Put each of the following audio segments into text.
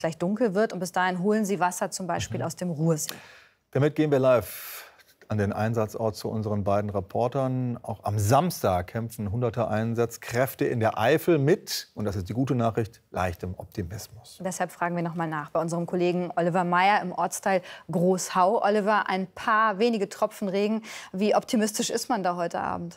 gleich dunkel wird. Und bis dahin holen sie Wasser zum Beispiel aus dem Ruhrsee. Damit gehen wir live an den Einsatzort zu unseren beiden Reportern. Auch am Samstag kämpfen hunderte Einsatzkräfte in der Eifel mit, und das ist die gute Nachricht, leichtem Optimismus. Deshalb fragen wir noch mal nach bei unserem Kollegen Oliver Meyer im Ortsteil Großhau. Oliver, ein paar wenige Tropfen Regen. Wie optimistisch ist man da heute Abend?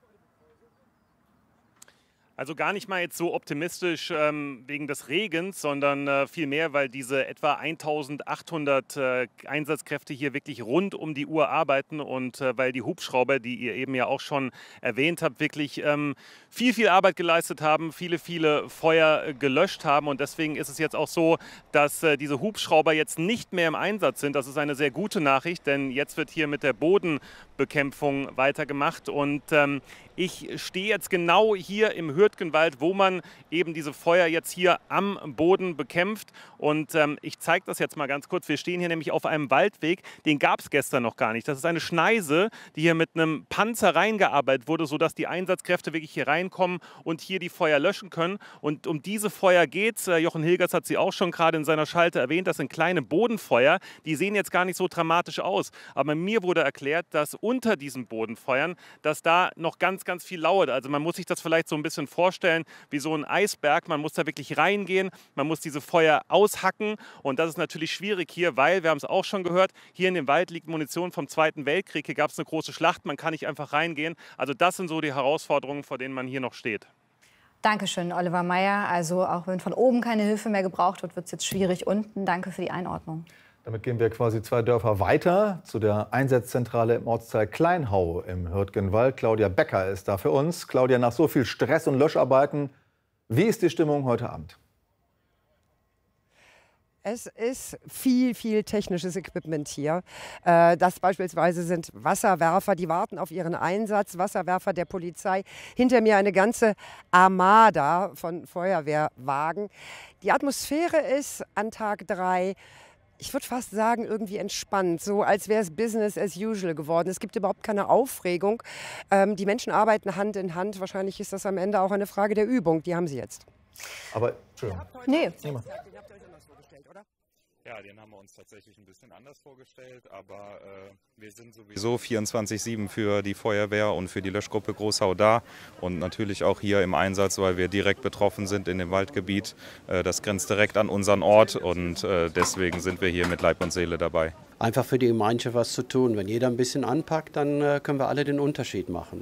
Also gar nicht mal jetzt so optimistisch wegen des Regens, sondern vielmehr, weil diese etwa 1800 Einsatzkräfte hier wirklich rund um die Uhr arbeiten und weil die Hubschrauber, die ihr eben ja auch schon erwähnt habt, wirklich viel Arbeit geleistet haben, viele Feuer gelöscht haben. Und deswegen ist es jetzt auch so, dass diese Hubschrauber jetzt nicht mehr im Einsatz sind. Das ist eine sehr gute Nachricht, denn jetzt wird hier mit der Bodenbekämpfung weitergemacht. Und ich stehe jetzt genau hier im Hürtgenwald, wo man eben diese Feuer jetzt hier am Boden bekämpft. Und ich zeige das jetzt mal ganz kurz. Wir stehen hier nämlich auf einem Waldweg, den gab es gestern noch gar nicht. Das ist eine Schneise, die hier mit einem Panzer reingearbeitet wurde, sodass die Einsatzkräfte wirklich hier reinkommen und hier die Feuer löschen können. Und um diese Feuer geht es. Jochen Hilgers hat sie auch schon gerade in seiner Schalte erwähnt. Das sind kleine Bodenfeuer. Die sehen jetzt gar nicht so dramatisch aus. Aber mir wurde erklärt, dass unter diesen Bodenfeuern, dass da noch ganz viel lauert. Also man muss sich das vielleicht so ein bisschen vorstellen wie so ein Eisberg. Man muss da wirklich reingehen, man muss diese Feuer aushacken und das ist natürlich schwierig hier, weil, wir haben es auch schon gehört, hier in dem Wald liegt Munition vom Zweiten Weltkrieg. Hier gab es eine große Schlacht, man kann nicht einfach reingehen. Also das sind so die Herausforderungen, vor denen man hier noch steht. Dankeschön, Oliver Meyer. Also auch wenn von oben keine Hilfe mehr gebraucht wird, wird es jetzt schwierig unten. Danke für die Einordnung. Damit gehen wir quasi 2 Dörfer weiter zu der Einsatzzentrale im Ortsteil Kleinhau im Hürtgenwald. Claudia Becker ist da für uns. Claudia, nach so viel Stress und Löscharbeiten, wie ist die Stimmung heute Abend? Es ist viel technisches Equipment hier. Das beispielsweise sind Wasserwerfer, die warten auf ihren Einsatz, Wasserwerfer der Polizei. Hinter mir eine ganze Armada von Feuerwehrwagen. Die Atmosphäre ist an Tag 3, ich würde fast sagen, irgendwie entspannt, so als wäre es Business as usual geworden. Es gibt überhaupt keine Aufregung. Die Menschen arbeiten Hand in Hand. Wahrscheinlich ist das am Ende auch eine Frage der Übung. Die haben sie jetzt. Aber, Entschuldigung. Nee. Ja, den haben wir uns tatsächlich ein bisschen anders vorgestellt, aber wir sind sowieso 24/7 für die Feuerwehr und für die Löschgruppe Großhau da und natürlich auch hier im Einsatz, weil wir direkt betroffen sind in dem Waldgebiet. Das grenzt direkt an unseren Ort und deswegen sind wir hier mit Leib und Seele dabei. Einfach für die Gemeinschaft was zu tun. Wenn jeder ein bisschen anpackt, dann können wir alle den Unterschied machen.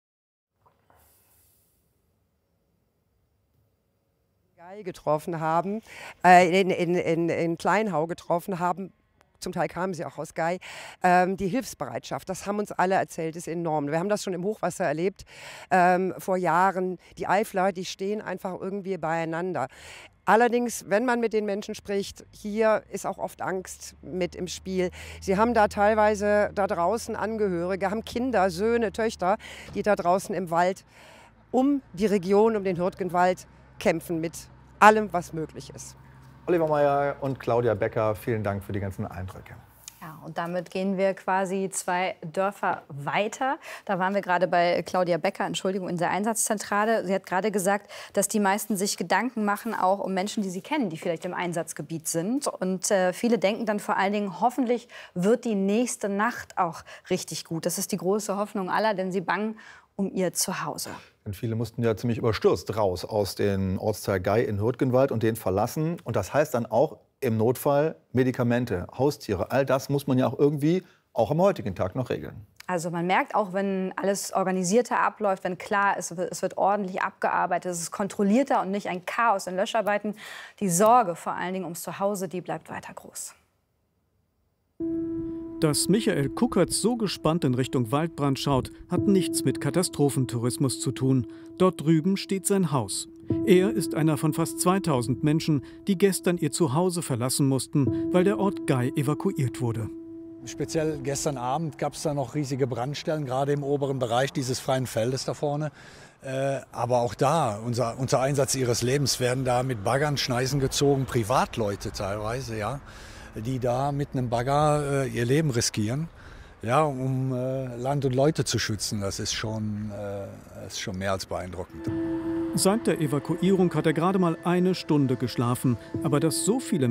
Getroffen haben, in Kleinhau getroffen haben, zum Teil kamen sie auch aus Gei, die Hilfsbereitschaft, das haben uns alle erzählt, ist enorm. Wir haben das schon im Hochwasser erlebt, vor Jahren. Die Eifler, die stehen einfach irgendwie beieinander. Allerdings, wenn man mit den Menschen spricht, hier ist auch oft Angst mit im Spiel. Sie haben da teilweise da draußen Angehörige, haben Kinder, Söhne, Töchter, die da draußen im Wald um die Region, um den Hürtgenwald kämpfen mit allem, was möglich ist. Oliver Meyer und Claudia Becker, vielen Dank für die ganzen Eindrücke. Ja, und damit gehen wir quasi 2 Dörfer weiter. Da waren wir gerade bei Claudia Becker, Entschuldigung, in der Einsatzzentrale. Sie hat gerade gesagt, dass die meisten sich Gedanken machen, auch um Menschen, die sie kennen, die vielleicht im Einsatzgebiet sind. Und viele denken dann vor allen Dingen, hoffentlich wird die nächste Nacht auch richtig gut. Das ist die große Hoffnung aller, denn sie bangen um ihr Zuhause. Und viele mussten ja ziemlich überstürzt raus aus dem Ortsteil Gei in Hürtgenwald und den verlassen. Und das heißt dann auch im Notfall Medikamente, Haustiere. All das muss man ja auch irgendwie auch am heutigen Tag noch regeln. Also man merkt auch, wenn alles organisierter abläuft, wenn klar ist, es wird ordentlich abgearbeitet, es ist kontrollierter und nicht ein Chaos in Löscharbeiten. Die Sorge vor allen Dingen ums Zuhause, die bleibt weiter groß. Dass Michael Kuckertz so gespannt in Richtung Waldbrand schaut, hat nichts mit Katastrophentourismus zu tun. Dort drüben steht sein Haus. Er ist einer von fast 2000 Menschen, die gestern ihr Zuhause verlassen mussten, weil der Ort Gei evakuiert wurde. Speziell gestern Abend gab es da noch riesige Brandstellen, gerade im oberen Bereich dieses freien Feldes da vorne. Aber auch da, unser Einsatz ihres Lebens, werden da mit Baggern Schneisen gezogen, Privatleute teilweise, ja, die da mit einem Bagger ihr Leben riskieren, ja, um Land und Leute zu schützen. Das ist schon mehr als beeindruckend. Seit der Evakuierung hat er gerade mal 1 Stunde geschlafen, aber dass so viele